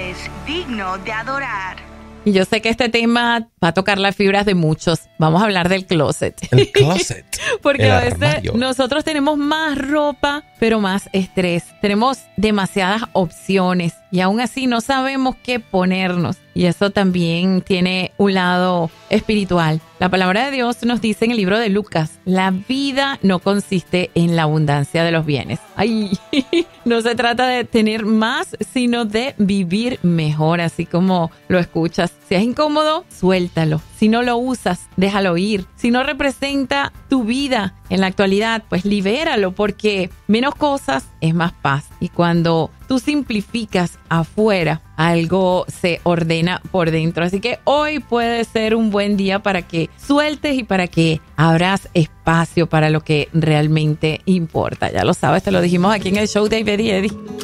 es digno de adorar. Y yo sé que este tema va a tocar las fibras de muchos. Vamos a hablar del closet. El closet. Porque el a veces armario. nosotros tenemos más ropa, pero más estrés. Tenemos demasiadas opciones y aún así no sabemos qué ponernos. Y eso también tiene un lado espiritual. La palabra de Dios nos dice en el libro de Lucas, la vida no consiste en la abundancia de los bienes. Ay, no se trata de tener más, sino de vivir mejor, así como lo escuchas. Si es incómodo, suéltalo. Si no lo usas, déjalo ir. Si no representa tu vida en la actualidad, pues libéralo, porque menos cosas es más paz. Y cuando tú simplificas afuera, algo se ordena por dentro. Así que hoy puede ser un buen día para que sueltes y para que abras espacio para lo que realmente importa. Ya lo sabes, te lo dijimos aquí en el show de Ivy Eddie.